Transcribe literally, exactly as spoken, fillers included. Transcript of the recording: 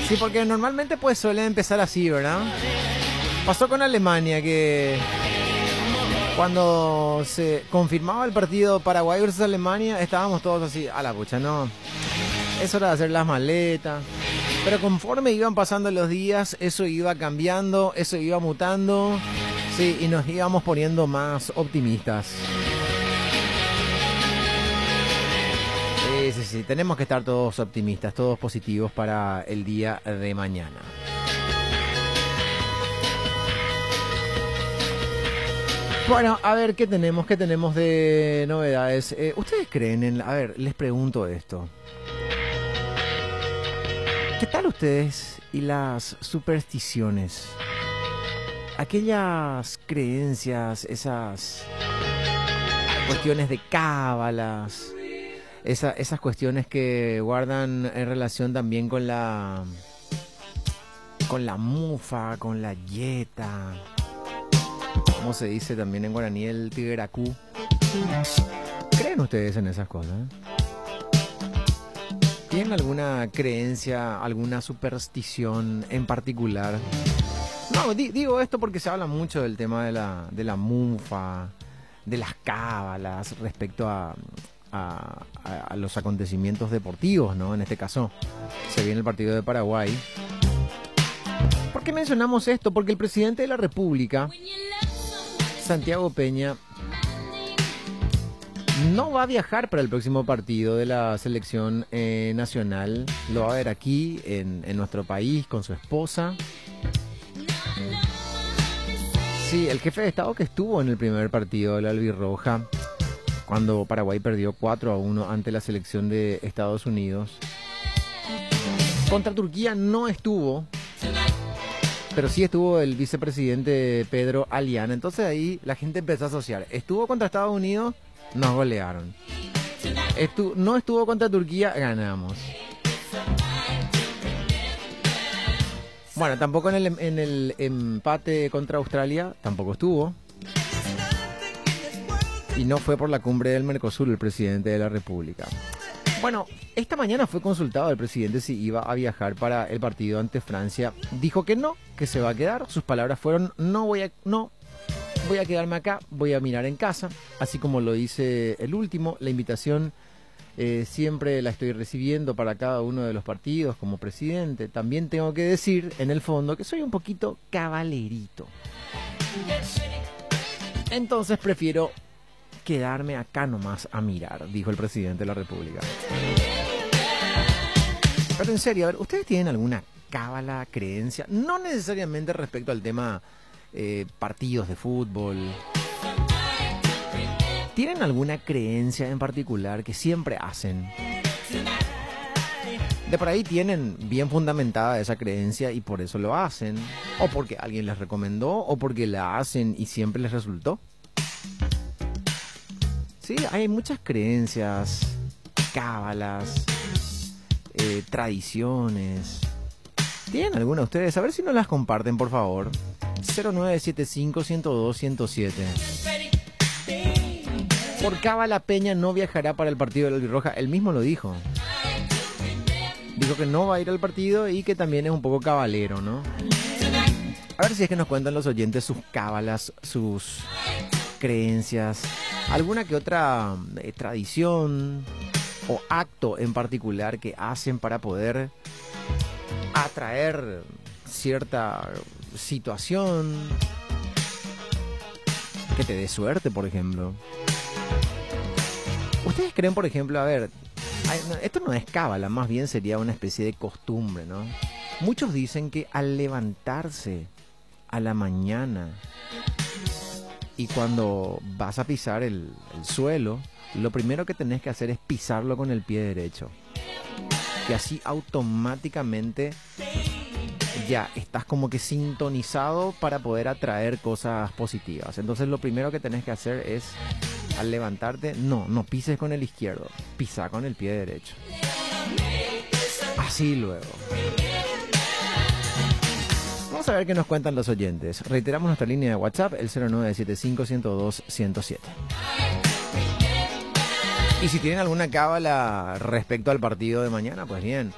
Sí, porque normalmente pues suele empezar así, ¿verdad? Pasó con Alemania que cuando se confirmaba el partido Paraguay versus Alemania estábamos todos así, a la pucha, no, es hora de hacer las maletas. Pero conforme iban pasando los días, eso iba cambiando, eso iba mutando, sí, y nos íbamos poniendo más optimistas. Sí, sí, sí, tenemos que estar todos optimistas, todos positivos para el día de mañana. Bueno, a ver, ¿qué tenemos? ¿Qué tenemos de novedades? Eh, ¿Ustedes creen en... A ver, les pregunto esto. ¿Qué tal ustedes y las supersticiones? Aquellas creencias, esas cuestiones de cábalas, esa, esas cuestiones que guardan en relación también con la... con la mufa, con la yeta... ¿Cómo se dice también en guaraní el tigeracú? ¿Creen ustedes en esas cosas? ¿Tienen alguna creencia, alguna superstición en particular? No, di- digo esto porque se habla mucho del tema de la, de la mufa, de las cábalas respecto a, a, a, a los acontecimientos deportivos, ¿no? En este caso, se viene el partido de Paraguay. ¿Por qué mencionamos esto? Porque el presidente de la República, Santiago Peña, no va a viajar para el próximo partido de la selección eh, nacional. Lo va a ver aquí en, en nuestro país con su esposa. Sí, el jefe de Estado que estuvo en el primer partido de la albirroja, cuando Paraguay perdió cuatro a uno ante la selección de Estados Unidos. Contra Turquía no estuvo, pero sí estuvo el vicepresidente Pedro Alián. Entonces ahí la gente empezó a asociar. Estuvo contra Estados Unidos, nos golearon. Estu- no estuvo contra Turquía, ganamos. Bueno, tampoco en el, en el empate contra Australia, tampoco estuvo. Y no fue por la cumbre del Mercosur el presidente de la República. Bueno, esta mañana fue consultado el presidente si iba a viajar para el partido ante Francia. Dijo que no, que se va a quedar. Sus palabras fueron, no voy a, no, voy a quedarme acá, voy a mirar en casa. Así como lo dice el último, la invitación eh, siempre la estoy recibiendo para cada uno de los partidos como presidente. También tengo que decir, en el fondo, que soy un poquito cabalerito. Entonces prefiero quedarme acá nomás a mirar, dijo el presidente de la República. Pero en serio, a ver, ¿ustedes tienen alguna cábala, creencia? No necesariamente respecto al tema eh, partidos de fútbol. ¿Tienen alguna creencia en particular que siempre hacen? De por ahí tienen bien fundamentada esa creencia y por eso lo hacen. O porque alguien les recomendó, o porque la hacen y siempre les resultó. Sí, hay muchas creencias, cábalas, eh, tradiciones. ¿Tienen alguna ustedes? A ver si nos las comparten, por favor. cero nueve siete cinco, uno cero dos, uno cero siete. Por cábala Peña no viajará para el partido de la albirroja. Él mismo lo dijo. Dijo que no va a ir al partido y que también es un poco cabalero, ¿no? A ver si es que nos cuentan los oyentes sus cábalas, sus creencias, alguna que otra eh, tradición o acto en particular que hacen para poder atraer cierta situación que te dé suerte, por ejemplo. ¿Ustedes creen, por ejemplo, a ver, hay, no, esto no es cábala, más bien sería una especie de costumbre, ¿no? Muchos dicen que al levantarse a la mañana y cuando vas a pisar el, el suelo, lo primero que tenés que hacer es pisarlo con el pie derecho. Y así automáticamente ya estás como que sintonizado para poder atraer cosas positivas. Entonces lo primero que tenés que hacer es, al levantarte, no, no pises con el izquierdo, pisa con el pie derecho. Así luego. Vamos a ver qué nos cuentan los oyentes. Reiteramos nuestra línea de WhatsApp, el cero nueve siete cinco, uno cero dos, uno cero siete. Y si tienen alguna cábala respecto al partido de mañana, pues bien.